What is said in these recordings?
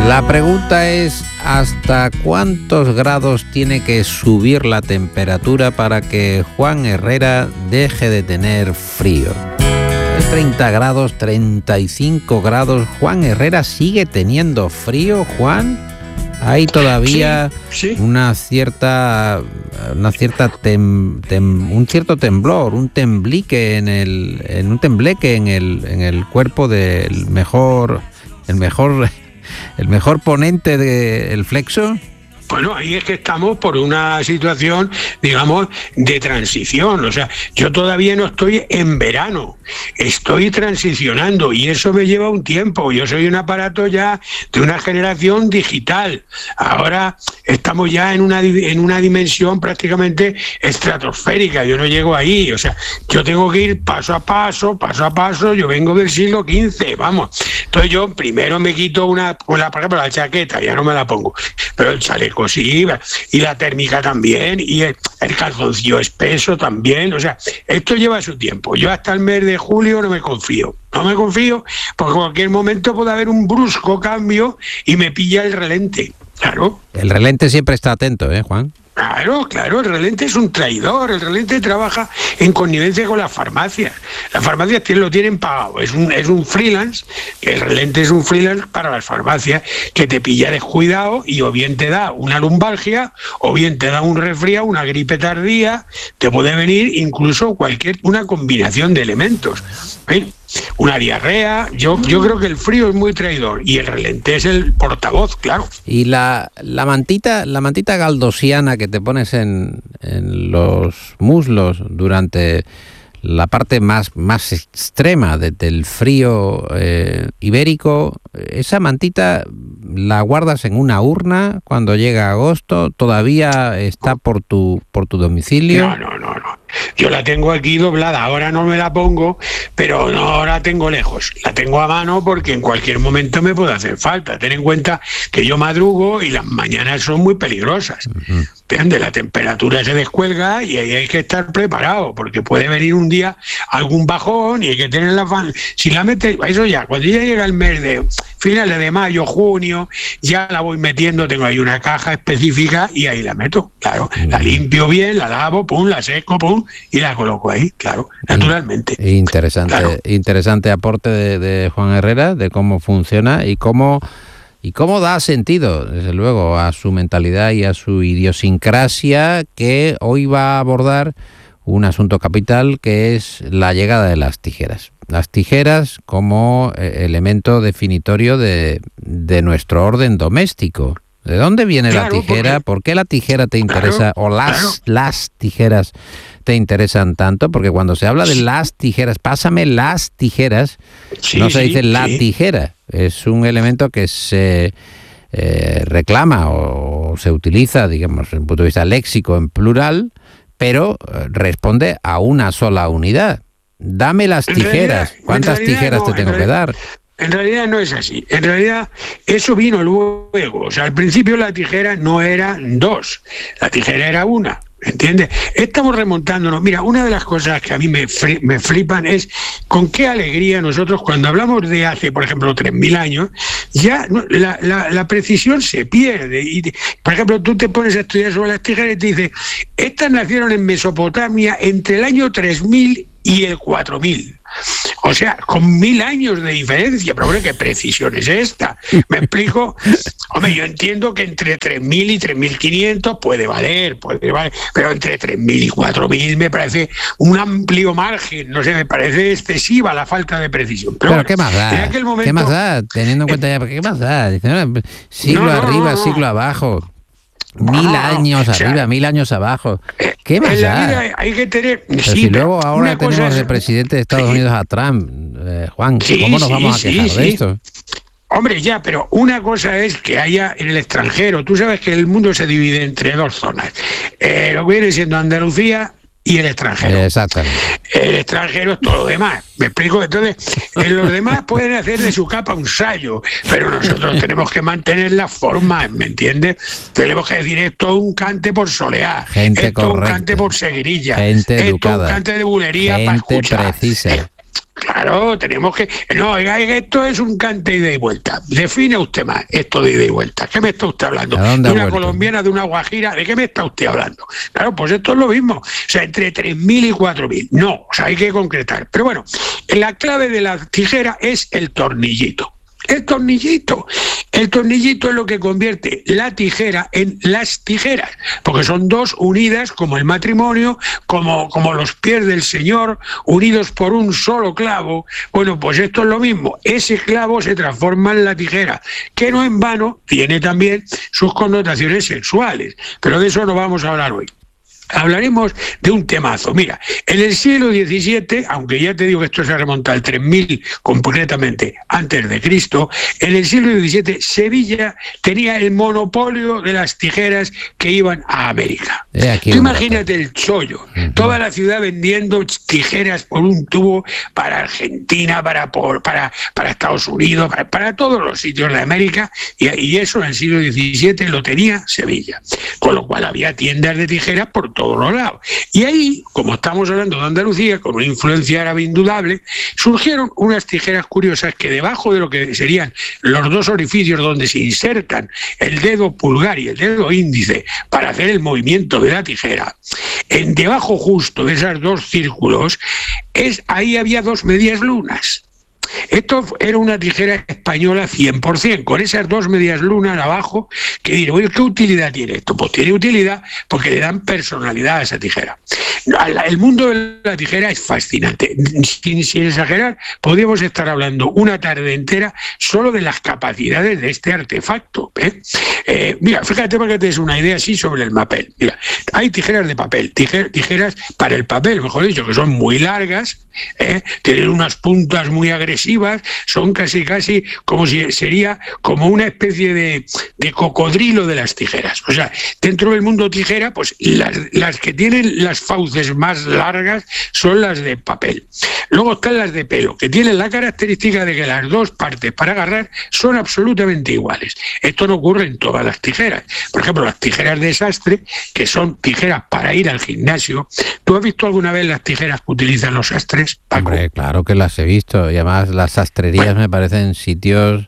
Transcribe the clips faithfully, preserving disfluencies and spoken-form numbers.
La pregunta es, ¿hasta cuántos grados tiene que subir la temperatura para que Juan Herrera deje de tener frío? treinta grados, treinta y cinco grados. ¿Juan Herrera sigue teniendo frío, Juan? Hay todavía sí, sí. una cierta, una cierta tem, tem, un cierto temblor, un temblique en el, en un tembleque en el, en el cuerpo del mejor, el mejor, el mejor ponente del Flexo. Bueno, ahí es que estamos por una situación, digamos, de transición. O sea, yo todavía no estoy en verano, estoy transicionando y eso me lleva un tiempo. Yo soy un aparato ya de una generación digital. Ahora estamos ya en una, en una dimensión prácticamente estratosférica. Yo no llego ahí. O sea, yo tengo que ir paso a paso, paso a paso. Yo vengo del siglo quince, vamos. Entonces yo primero me quito una, una por ejemplo, la chaqueta, ya no me la pongo, pero el chaleco sí, y la térmica también, y el, el calzoncillo espeso también. O sea, esto lleva su tiempo. Yo hasta el mes de julio no me confío. No me confío porque en cualquier momento puede haber un brusco cambio y me pilla el relente. Claro. El relente siempre está atento, ¿eh, Juan? Claro, claro, el relente es un traidor, el relente trabaja en connivencia con las farmacias. Las farmacias lo tienen pagado, es un, es un freelance, el relente es un freelance para las farmacias que te pilla descuidado y o bien te da una lumbalgia, o bien te da un resfriado, una gripe tardía, te puede venir incluso cualquier, una combinación de elementos. ¿Eh? Una diarrea. Yo, yo creo que el frío es muy traidor y el relente es el portavoz, claro. Y la, la mantita, la mantita galdosiana que te pones en, en los muslos durante la parte más, más extrema de, del frío eh, ibérico, esa mantita la guardas en una urna cuando llega agosto, todavía está por tu, por tu domicilio. No, no, no, no. Yo la tengo aquí doblada, ahora no me la pongo, pero no, ahora tengo lejos. La tengo a mano porque en cualquier momento me puede hacer falta. Ten en cuenta que yo madrugo y las mañanas son muy peligrosas. Uh-huh. De la temperatura se descuelga y ahí hay que estar preparado porque puede venir un día algún bajón y hay que tener la fan. Si la metes, eso ya, cuando ya llega el mes de finales de mayo, junio, ya la voy metiendo, tengo ahí una caja específica y ahí la meto, claro. Uh-huh. La limpio bien, la lavo, pum, la seco, pum, y la coloco ahí, claro, naturalmente. Interesante, claro. Interesante aporte de, de Juan Herrera, de cómo funciona y cómo y cómo da sentido, desde luego, a su mentalidad y a su idiosincrasia, que hoy va a abordar un asunto capital que es la llegada de las tijeras. Las tijeras como elemento definitorio de, de nuestro orden doméstico. ¿De dónde viene claro, la tijera? Porque... ¿Por qué la tijera te interesa? Claro, o las, claro. las tijeras te interesan tanto, porque cuando se habla de las tijeras, pásame las tijeras, sí, no se dice sí, la sí. tijera, es un elemento que se eh, reclama o se utiliza, digamos, desde un punto de vista léxico en plural, pero responde a una sola unidad. Dame las tijeras, en realidad, ¿cuántas en tijeras no, te tengo que dar? En realidad no es así, en realidad eso vino luego, o sea, al principio la tijera no era dos, la tijera era una. ¿Entiendes? Estamos remontándonos. Mira, una de las cosas que a mí me, fri- me flipan es con qué alegría nosotros cuando hablamos de hace, por ejemplo, tres mil años, ya no, la, la, la precisión se pierde. Y, por ejemplo, tú te pones a estudiar sobre las tijeras y te dices, estas nacieron en Mesopotamia entre el año tres mil y el cuatro mil. O sea, con mil años de diferencia. Pero bueno, ¿qué precisión es esta? ¿Me explico? Hombre, yo entiendo que entre tres mil y tres mil quinientos puede valer, puede valer, pero entre tres mil y cuatro mil me parece un amplio margen. No sé, me parece excesiva la falta de precisión. Pero, pero bueno, ¿qué más da? en aquel momento, ¿Qué más da? Teniendo en cuenta ya, ¿qué más da? Siglo no, no, arriba, no, no. siglo abajo. Mil no, años o sea, arriba, mil años abajo. ¿Qué más da? Hay que tener. Pero sí, si luego ahora tenemos es... de presidente de Estados Unidos a Trump, eh, Juan, sí, ¿cómo nos sí, vamos sí, a quejar sí. de esto? Hombre, ya, pero una cosa es que haya en el extranjero. Tú sabes que el mundo se divide entre dos zonas. Eh, lo que viene siendo Andalucía y el extranjero. Exactamente. El extranjero es todo lo demás. ¿Me explico? Entonces, en los demás pueden hacer de su capa un sayo, pero nosotros tenemos que mantener la forma, ¿me entiendes? Tenemos que decir, esto es un cante por soleá, gente esto es un correcta, cante por seguirilla, gente esto educada, es un cante de bulería gente para escuchar. precisa. Eh, Claro, tenemos que... No, oiga, esto es un cante ida y vuelta. Define usted más esto de ida y vuelta. ¿Qué me está usted hablando? ¿De una vuelto? colombiana, de una guajira? ¿De qué me está usted hablando? Claro, pues esto es lo mismo. O sea, entre tres mil y cuatro mil. No, o sea, hay que concretar. Pero bueno, la clave de la tijera es el tornillito. El tornillito. El tornillito es lo que convierte la tijera en las tijeras, porque son dos unidas como el matrimonio, como, como los pies del Señor, unidos por un solo clavo. Bueno, pues esto es lo mismo. Ese clavo se transforma en la tijera, que no en vano tiene también sus connotaciones sexuales, pero de eso no vamos a hablar hoy. Hablaremos de un temazo. Mira, en el siglo diecisiete, aunque ya te digo que esto se remonta al tres mil concretamente antes de Cristo, en el siglo diecisiete Sevilla tenía el monopolio de las tijeras que iban a América. Tú imagínate el chollo, uh-huh. toda la ciudad vendiendo tijeras por un tubo para Argentina, para, por, para, para Estados Unidos, para, para todos los sitios de América, y, y eso en el siglo diecisiete lo tenía Sevilla, con lo cual había tiendas de tijeras por todos los lados. Y ahí, como estamos hablando de Andalucía, con una influencia árabe indudable, surgieron unas tijeras curiosas que debajo de lo que serían los dos orificios donde se insertan el dedo pulgar y el dedo índice para hacer el movimiento de la tijera, en debajo justo de esos dos círculos, es, ahí había dos medias lunas. Esto era una tijera española cien por ciento, con esas dos medias lunas abajo, que diré, oye, ¿qué utilidad tiene esto? Pues tiene utilidad porque le dan personalidad a esa tijera. El mundo de la tijera es fascinante. Sin, sin exagerar, podríamos estar hablando una tarde entera solo de las capacidades de este artefacto. ¿eh? Eh, mira, fíjate para que te des una idea así sobre el papel. Mira, hay tijeras de papel, tijer, tijeras para el papel, mejor dicho, que son muy largas, ¿eh? tienen unas puntas muy agresivas, son casi casi como si sería como una especie de, de cocodrilo de las tijeras. O sea, dentro del mundo tijera, pues las, las que tienen las fauces más largas son las de papel. Luego están las de pelo, que tienen la característica de que las dos partes para agarrar son absolutamente iguales. Esto no ocurre en todas las tijeras. Por ejemplo, las tijeras de sastre, que son tijeras para ir al gimnasio. ¿Tú has visto alguna vez las tijeras que utilizan los sastres, Paco? Hombre, claro que las he visto. Y además las sastrerías bueno. me parecen sitios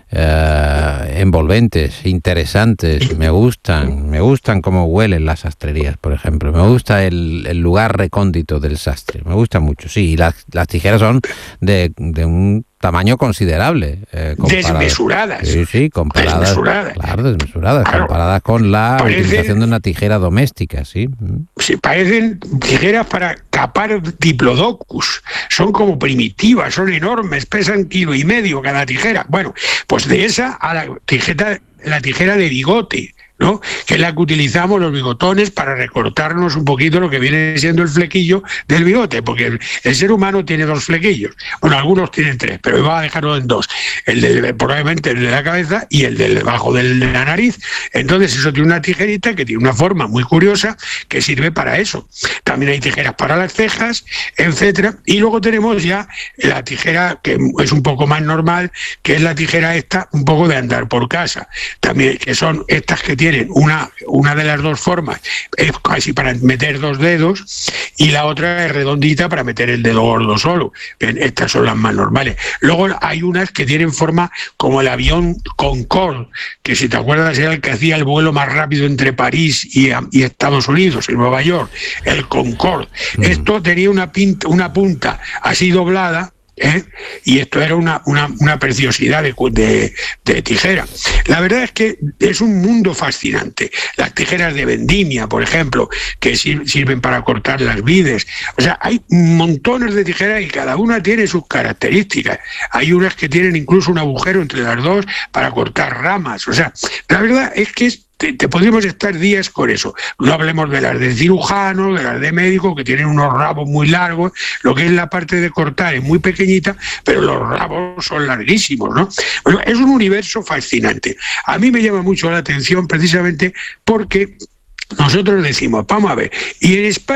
eh, envolventes, interesantes. Me gustan, me gustan cómo huelen las sastrerías, por ejemplo. Me gusta el, el lugar recóndito del sastre. Me gusta mucho, sí. Y las, las tijeras son de, de un tamaño considerable. Eh, desmesuradas. Sí, sí, comparadas. Desmesuradas. Claro, desmesuradas. Claro. Comparadas con la parecen, utilización de una tijera doméstica, sí. Sí, parecen tijeras para capar diplodocus. Son como primitivas, son enormes, pesan kilo y medio cada tijera. Bueno, pues de esa a la tijera, la tijera de bigote, ¿no? Que es la que utilizamos los bigotones para recortarnos un poquito lo que viene siendo el flequillo del bigote, porque el, el ser humano tiene dos flequillos. Bueno, algunos tienen tres, pero me va a dejarlo en dos. El de, probablemente el de la cabeza y el de debajo de la nariz. Entonces eso tiene una tijerita que tiene una forma muy curiosa que sirve para eso. También hay tijeras para las cejas, etcétera. Y luego tenemos ya la tijera que es un poco más normal, que es la tijera esta un poco de andar por casa. También, que son estas que tienen Una, una de las dos formas es casi para meter dos dedos y la otra es redondita para meter el dedo gordo solo. Bien, estas son las más normales. Luego hay unas que tienen forma como el avión Concorde, que si te acuerdas era el que hacía el vuelo más rápido entre París y, y Estados Unidos, en Nueva York, el Concorde. Mm. Esto tenía una, pinta, una punta así doblada, ¿Eh? y esto era una, una, una preciosidad de, de, de tijera. La verdad es que es un mundo fascinante. Las tijeras de vendimia, por ejemplo, que sir, sirven para cortar las vides. O sea, hay montones de tijeras y cada una tiene sus características. Hay unas que tienen incluso un agujero entre las dos para cortar ramas. O sea, la verdad es que es Te, te podríamos estar días con eso. No hablemos de las de cirujano, de las de médico, que tienen unos rabos muy largos. Lo que es la parte de cortar es muy pequeñita, pero los rabos son larguísimos, ¿no? Bueno, es un universo fascinante. A mí me llama mucho la atención precisamente porque nosotros decimos, vamos a ver, y en España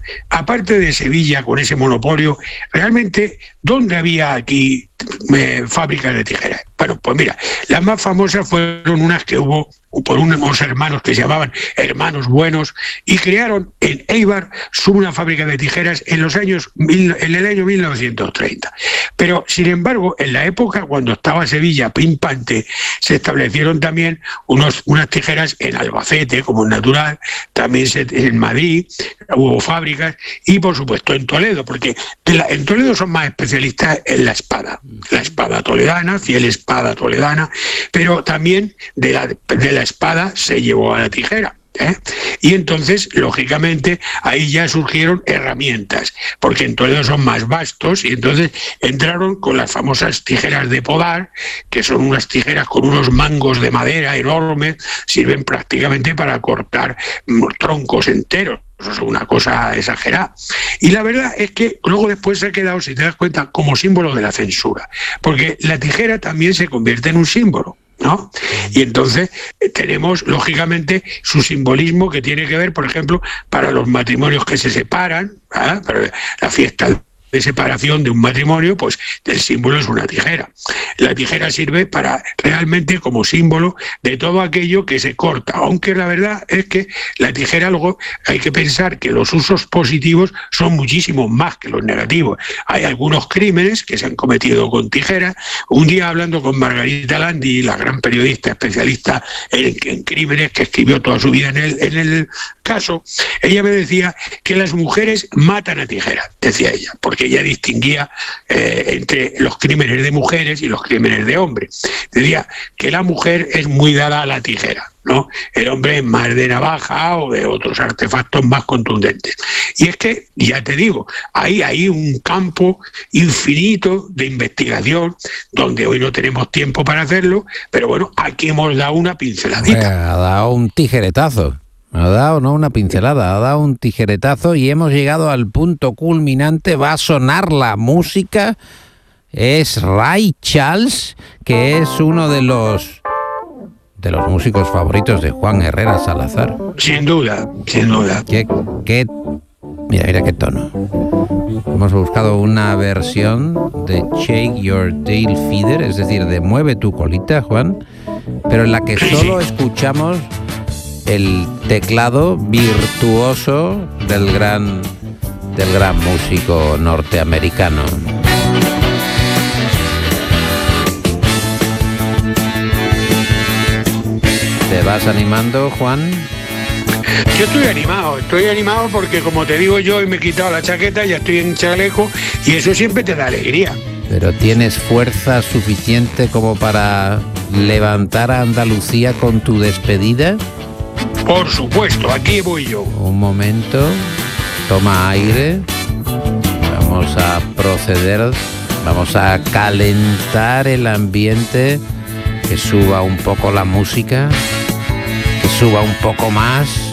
aparte de Sevilla con ese monopolio, realmente, ¿dónde había aquí eh, fábricas de tijeras? Bueno, pues mira, las más famosas fueron unas que hubo por unos hermanos que se llamaban Hermanos Buenos y crearon en Eibar una fábrica de tijeras en los años en el año mil novecientos treinta. Pero sin embargo, en la época cuando estaba Sevilla pimpante, se establecieron también unos, unas tijeras en Albacete, como es natural, también se, en Madrid hubo fábricas y por supuesto en Toledo, porque en, la, en Toledo son más especialistas en la espada, la espada toledana, fiel espada toledana, pero también de la, de la espada se llevó a la tijera. ¿Eh? Y entonces, lógicamente, ahí ya surgieron herramientas, porque en Toledo son más vastos, y entonces entraron con las famosas tijeras de podar, que son unas tijeras con unos mangos de madera enormes, sirven prácticamente para cortar troncos enteros. Eso es una cosa exagerada. Y la verdad es que luego después se ha quedado, si te das cuenta, como símbolo de la censura, porque la tijera también se convierte en un símbolo, ¿no? Y entonces eh, tenemos lógicamente su simbolismo que tiene que ver, por ejemplo, para los matrimonios que se separan, ¿eh? Para la fiesta de separación de un matrimonio, pues el símbolo es una tijera. La tijera sirve para realmente como símbolo de todo aquello que se corta, aunque la verdad es que la tijera, luego hay que pensar que los usos positivos son muchísimo más que los negativos. Hay algunos crímenes que se han cometido con tijera. Un día hablando con Margarita Landi, la gran periodista especialista en, en crímenes, que escribió toda su vida en el, en el caso, ella me decía que las mujeres matan a tijera, decía ella, porque ella distinguía eh, entre los crímenes de mujeres y los crímenes de hombres. Decía que la mujer es muy dada a la tijera, ¿no? El hombre es más de navaja o de otros artefactos más contundentes. Y es que, ya te digo, hay ahí un campo infinito de investigación donde hoy no tenemos tiempo para hacerlo, pero bueno, aquí hemos dado una pinceladita. Ha dado un tijeretazo. Ha dado, no una pincelada, ha dado un tijeretazo y hemos llegado al punto culminante. Va a sonar la música. Es Ray Charles, que es uno de los de los músicos favoritos de Juan Herrera Salazar. Sin duda, sin duda. ¿Qué, qué, mira, mira qué tono. Hemos buscado una versión de Shake Your Tail Feather, es decir, de Mueve tu colita, Juan, pero en la que solo escuchamos el teclado virtuoso del gran del gran músico norteamericano. ¿Te vas animando, Juan? Yo estoy animado, estoy animado porque, como te digo yo, hoy me he quitado la chaqueta, ya estoy en chaleco y eso siempre te da alegría. ¿Pero tienes fuerza suficiente como para levantar a Andalucía con tu despedida? Por supuesto, aquí voy yo. Un momento, toma aire. Vamos a proceder, vamos a calentar el ambiente, que suba un poco la música, que suba un poco más.